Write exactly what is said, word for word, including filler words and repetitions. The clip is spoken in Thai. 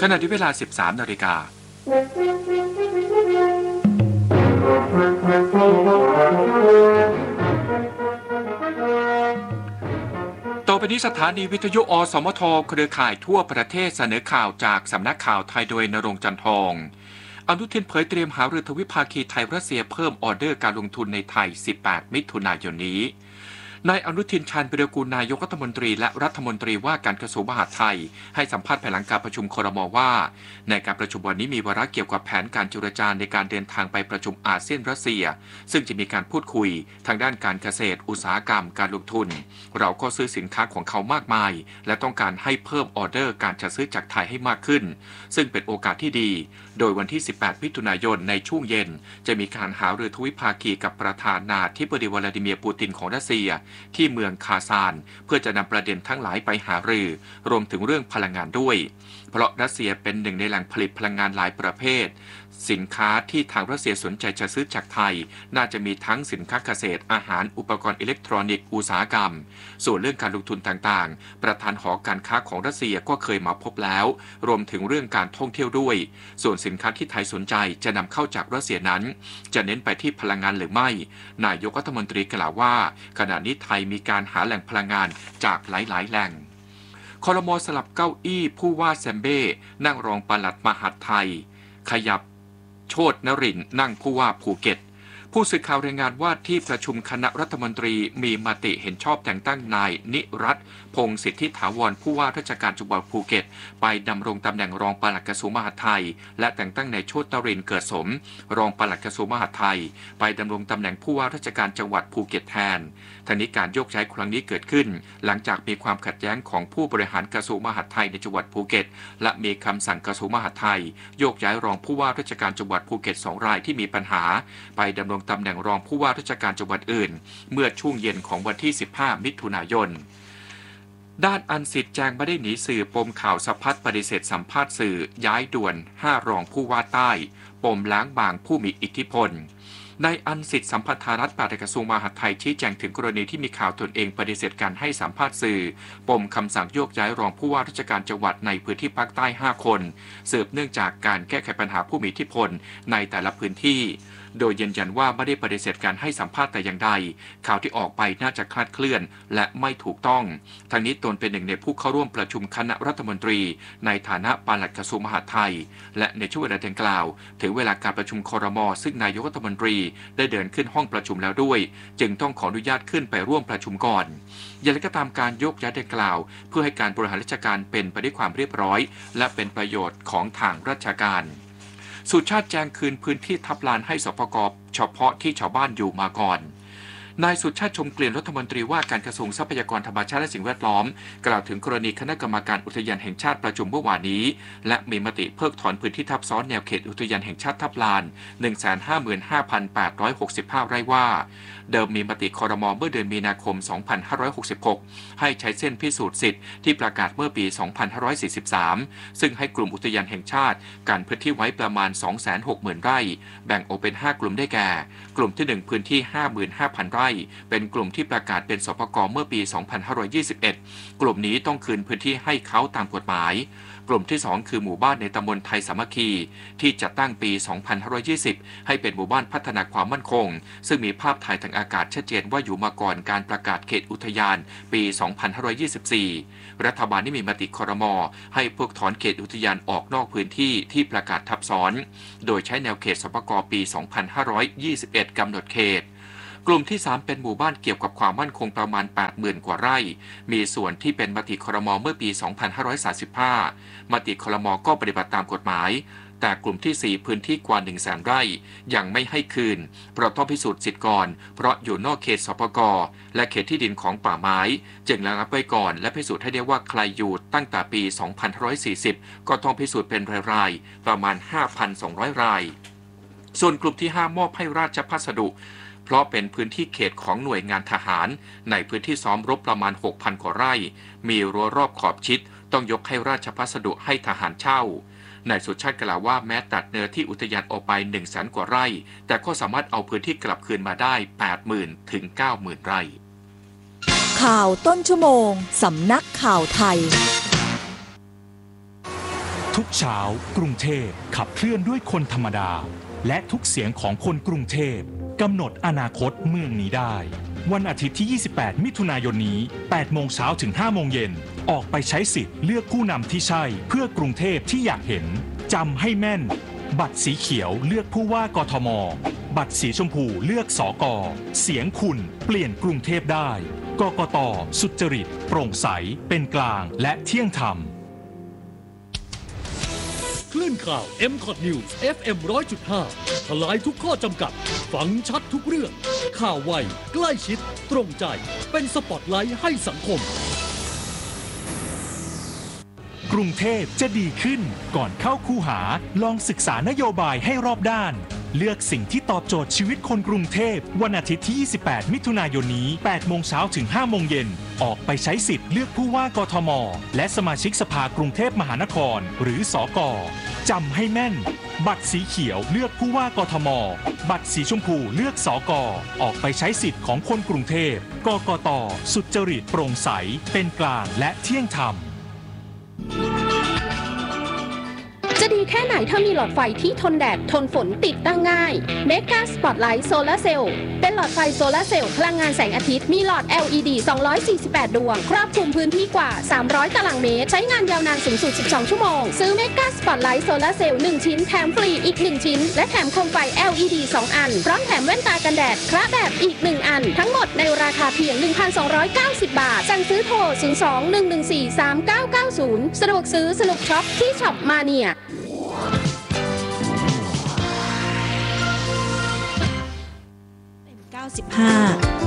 ขณะที่เวลา สิบสามนาฬิกาต่อไปนี้สถานีวิทยุอสมทเครือข่ายทั่วประเทศเสนอข่าวจากสำนักข่าวไทยโดยณรงค์จันทองอนุทินเผยเตรียมหารือทวิภาคีไทยรัสเซียเพิ่มออเดอร์การลงทุนในไทยสิบแปดมิถุนายนนี้นายอนุทินชาญวิรากูลนายกรัฐมนตรีและรัฐมนตรีว่าการกระทรวงมหาดไทยให้สัมภาษณ์ภายหลังการประชุมครม.ว่าในการประชุมวันนี้มีวาระเกี่ยวกับแผนการเจรจาในการเดินทางไปประชุมอาเซียนรัสเซียซึ่งจะมีการพูดคุยทางด้านการเกษตรอุตสาหกรรมการลงทุนเราก็ซื้อสินค้าของเขามากมายและต้องการให้เพิ่มออเดอร์การจัดซื้อจากไทยให้มากขึ้นซึ่งเป็นโอกาสที่ดีโดยวันที่สิบแปดมิถุนายนในช่วงเย็นจะมีการหารือทวิภาคีกับประธานาธิบดีวลาดิเมียร์ปูตินของรัสเซียที่เมืองคาซานเพื่อจะนำประเด็นทั้งหลายไปหารือรวมถึงเรื่องพลังงานด้วยเพราะรัสเซียเป็นหนึ่งในแหล่งผลิตพลังงานหลายประเภทสินค้าที่ทางรัสเซียสนใจจะซื้อจากไทยน่าจะมีทั้งสินค้าเกษตรอาหารอุปกรณ์อิเล็กทรอนิกส์อุตสาหกรรมส่วนเรื่องการลงทุนต่างๆประธานหอการค้าของรัสเซียก็เคยมาพบแล้วรวมถึงเรื่องการท่องเที่ยวด้วยส่วนสินค้าที่ไทยสนใจจะนำเข้าจากรัสเซียนั้นจะเน้นไปที่พลังงานหรือไม่นายกรัฐมนตรีกล่าวว่าขณะนี้ไทยมีการหาแหล่งพลังงานจากหลายๆแหล่งครม.สลับเก้าอี้ผู้ว่าแซมเบ้นั่งรองปลัดมหาดไทยขยับโชตินรินทร์นั่งผู้ว่าภูเก็ตผู้สื่อข่าวรายงานว่าที่ประชุมคณะรัฐมนตรีมีมติเห็นชอบแต่งตั้งนายนิรัตน์พงษ์สิทธิถาวรผู้ว่าราชการจังหวัดภูเก็ตไปดำรงตำแหน่งรองปลัดกระทรวงมหาดไทยและแต่งตั้งนายโชตินรินทร์เกิดสมรองปลัดกระทรวงมหาดไทยไปดำรงตำแหน่งผู้ว่าราชการจังหวัดภูเก็ตแทนทั้งนี้การโยกย้ายครั้งนี้เกิดขึ้นหลังจากมีความขัดแย้งของผู้บริหารกระทรวงมหาดไทยในจังหวัดภูเก็ตและมีคำสั่งกระทรวงมหาดไทยโยกย้ายรองผู้ว่าราชการจังหวัดภูเก็ตสองรายที่มีปัญหาไปดำรงตำแหน่งรองผู้ว่าราชการจังหวัดอื่นเมื่อช่วงเย็นของวันที่สิบห้ามิถุนายนด้านอันสิทธิ์แจงไม่ได้หนีสื่อปมข่าวสะพัดปฏิเสธสัมภาษณ์สื่อย้ายด่วนห้ารองผู้ว่าใต้ปมล้างบางผู้มีอิทธิพลนายอันสิทธิ์สัมพันธารัฐปลัดกระทรวงมหาดไทยชี้แจงถึงกรณีที่มีข่าวตนเองปฏิเสธการให้สัมภาษณ์สื่อปมคำสั่งโยกย้ายรองผู้ว่าราชการจังหวัดในพื้นที่ภาคใต้ห้าคนสืบเนื่องจากการแก้ไขปัญหาผู้มีอิทธิพลในแต่ละพื้นที่โดยยืนยันว่าไม่ได้ปฏิเสธการให้สัมภาษณ์แต่อย่างใดข่าวที่ออกไปน่าจะคลาดเคลื่อนและไม่ถูกต้องทั้งนี้ตนเป็นหนึ่งในผู้เข้าร่วมประชุมคณะรัฐมนตรีในฐานะปลัดกระทรวงมหาดไทยและในช่วงเวลาดังกล่าวถึงเวลาการประชุมครม.ซึ่งนายกรัฐมนตรีได้เดินขึ้นห้องประชุมแล้วด้วยจึงต้องขออนุญาตขึ้นไปร่วมประชุมก่อนอย่างไรก็ตามการโยกย้ายดังกล่าวเพื่อให้การบริหารราชการเป็นไปด้วยความเรียบร้อยและเป็นประโยชน์ของทางราชการสุชาติแจงคืนพื้นที่ทับลานให้สปก.เฉพาะที่ชาวบ้านอยู่มาก่อนนายสุชาติชมเกลียนรัฐมนตรีว่าการกระทรวงทรัพยากรธรรมชาติและสิ่งแวดล้อมกล่าวถึงกรณีคณะกรรมการอุทยานแห่งชาติประชุมเมื่อวานนี้และมีมติเพิกถอนพื้นที่ทับซ้อนแนวเขตอุทยานแห่งชาติทับลาน หนึ่งแสนห้าหมื่นห้าพันแปดร้อยหกสิบห้า ไร่ว่าเดิมมีมติครม.เมื่อเดือนมีนาคม สองพันห้าร้อยหกสิบหก ให้ใช้เส้นพิสูจน์สิทธิ์ที่ประกาศเมื่อปี สองพันห้าร้อยสี่สิบสาม ซึ่งให้กลุ่มอุทยานแห่งชาติกันพื้นที่ไว้ประมาณ สองแสนหกหมื่น ไร่แบ่งออกเป็นห้ากลุ่มได้แก่กลุ่มที่หนึ่งพื้นที่ ห้าหมื่นห้าพัน ไร่เป็นกลุ่มที่ประกาศเป็นสปก.เมื่อปี สองพันห้าร้อยยี่สิบเอ็ด กลุ่มนี้ต้องคืนพื้นที่ให้เขาตามกฎหมายกลุ่มที่สองคือหมู่บ้านในตำบลไทยสามัคคีที่จัดตั้งปี สองพันห้าร้อยยี่สิบ ให้เป็นหมู่บ้านพัฒนาความมั่นคงซึ่งมีภาพถ่ายทางอากาศชัดเจนว่าอยู่มาก่อนการประกาศเขตอุทยานปี สองพันห้าร้อยยี่สิบสี่ รัฐบาลได้มีมติครม.ให้เพิกถอนเขตอุทยานออกนอกพื้นที่ที่ประกาศทับซ้อนโดยใช้แนวเขตสปก.ปี สองพันห้าร้อยยี่สิบเอ็ด กำหนดเขตกลุ่มที่สามเป็นหมู่บ้านเกี่ยวกับความมั่นคงประมาณ แปดหมื่น กว่าไร่มีส่วนที่เป็นมติครม.เมื่อปี สองพันห้าร้อยสามสิบห้า มติครม.ก็ปฏิบัติตามกฎหมายแต่กลุ่มที่สี่พื้นที่กว่า หนึ่งแสน ไร่ยังไม่ให้คืนเพราะต้องพิสูจน์สิทธิ์ก่อนเพราะอยู่นอกเขตสปก.และเขตที่ดินของป่าไม้จึงระงับไว้ก่อนและพิสูจน์ให้ได้ว่าใครอยู่ตั้งแต่ปี สองพันห้าร้อยสี่สิบ ก็ต้องพิสูจน์เป็นรายๆประมาณ ห้าพันสองร้อย รายส่วนกลุ่มที่ห้ามอบให้ราชพัสดุเพราะเป็นพื้นที่เขตของหน่วยงานทหารในพื้นที่ซ้อมรบประมาณ หกพัน กว่าไร่มีรั้วรอบขอบชิดต้องยกให้ราชพัสดุให้ทหารเช่านายสุชาติกล่าวว่าแม้ตัดเนื้อที่อุทยานออกไป หนึ่งแสน กว่าไร่แต่ก็สามารถเอาพื้นที่กลับคืนมาได้ แปดหมื่น ถึง เก้าหมื่น ไร่ข่าวต้นชั่วโมงสำนักข่าวไทยทุกเช้ากรุงเทพขับเคลื่อนด้วยคนธรรมดาและทุกเสียงของคนกรุงเทพกำหนดอนาคตเมืองนี้ได้วันอาทิตย์ที่ ยี่สิบแปด มิถุนายนนี้ แปดโมงเช้าถึง ห้าโมงเย็นออกไปใช้สิทธิ์เลือกผู้นำที่ใช่เพื่อกรุงเทพที่อยากเห็นจำให้แม่นบัตรสีเขียวเลือกผู้ว่ากทมบัตรสีชมพูเลือกสกเสียงคุณเปลี่ยนกรุงเทพได้กกต.สุจริตโปร่งใสเป็นกลางและเที่ยงธรรมคลื่นข่าว เอ็ม คอท News เอฟ เอ็ม หนึ่งร้อยจุดห้า ทลายทุกข้อจำกัดฟังชัดทุกเรื่องข่าวไวใกล้ชิดตรงใจเป็นสปอตไลท์ให้สังคมกรุงเทพจะดีขึ้นก่อนเข้าคูหาลองศึกษานโยบายให้รอบด้านเลือกสิ่งที่ตอบโจทย์ชีวิตคนกรุงเทพวันอาทิตย์ที่ ยี่สิบแปด มิถุนายนนี้ แปดโมงเช้าถึง ห้าโมงเย็นออกไปใช้สิทธิ์เลือกผู้ว่ากทมและสมาชิกสภากรุงเทพมหานครหรือสกจำให้แม่นบัตรสีเขียวเลือกผู้ว่ากทมบัตรสีชมพูเลือกสกออกไปใช้สิทธิ์ของคนกรุงเทพกกต.สุจริตโปร่งใสเป็นกลางและเที่ยงธรรมจะดีแค่ไหนถ้ามีหลอดไฟที่ทนแดดทนฝนติดตั้งง่าย Mega Spotlight Solar Cell เป็นหลอดไฟโซลาร์เซลล์พลังงานแสงอาทิตย์มีหลอด แอล อี ดี สองร้อยสี่สิบแปด ดวงครอบคลุมพื้นที่กว่าสามร้อยตารางเมตรใช้งานยาวนานสูงสุดสิบสองชั่วโมงซื้อ Mega Spotlight Solar Cell หนึ่งชิ้นแถมฟรีอีกหนึ่งชิ้นและแถมโคมไฟ แอล อี ดี สองอันพร้อมแถมแว่นตากันแดดคระแบบอีกหนึ่งอันทั้งหมดในราคาเพียง หนึ่งพันสองร้อยเก้าสิบ บาทสั่งซื้อโทรศูนย์ สอง หนึ่ง หนึ่ง สี่ สาม เก้า เก้า ศูนย์สะดวกซื้อสนุกช็อปที่ช็อปมาเนียเก้าสิบห้า